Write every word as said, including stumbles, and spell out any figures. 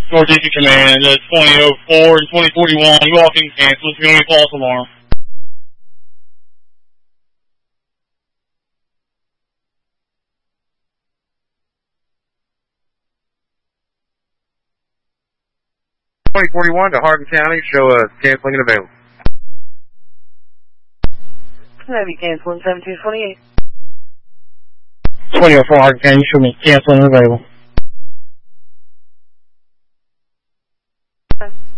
Northeast Command, uh, twenty oh four and twenty forty-one, walking cancel. It's going to be false alarm. twenty forty-one to Hardin County, show uh, canceling and available. Navy canceling seventeen twenty-eight. twenty oh four Hardin County, show me canceling and available. Okay.